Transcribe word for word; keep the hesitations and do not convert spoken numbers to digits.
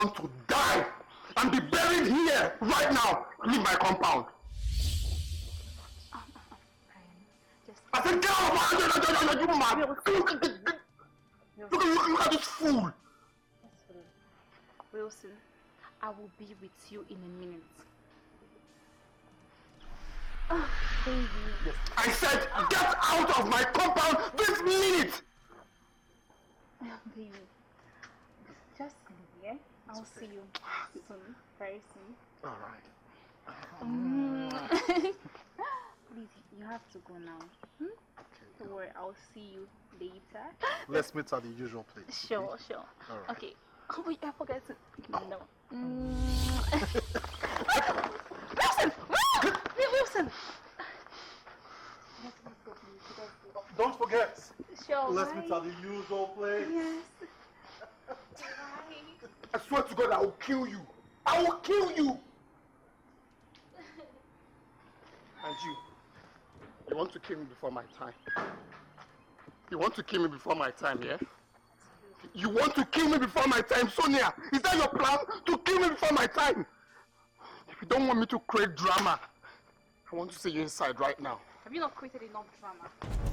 want to die and be buried here right now. Leave my compound. Um, Brian, just... I said, get out of my house! You mad? Look, look, look at this fool! Wilson, Wilson, I will be with you in a minute. Oh, baby. Yes. I said, get out of my compound this minute! Oh, baby, just leave, yeah? I'll see you soon, very soon. Alright. Mm. Please, you have to go now. Hmm? Okay. Don't worry, I'll see you later. Let's meet at the usual place. Sure, okay? sure. Alright. Okay. Oh, wait, I forgot to... No. Mm. Wilson! Wilson! Let's go, please. Let's go. Don't forget. Sure, Let's bye. meet at the usual place. Yes. Bye. I swear to God, I will kill you. I will kill you. And you, you want to kill me before my time. You want to kill me before my time, yeah? You want to kill me before my time, Sonia? Is that your plan? To kill me before my time? If you don't want me to create drama, I want to see you inside right now. Have you not created enough drama?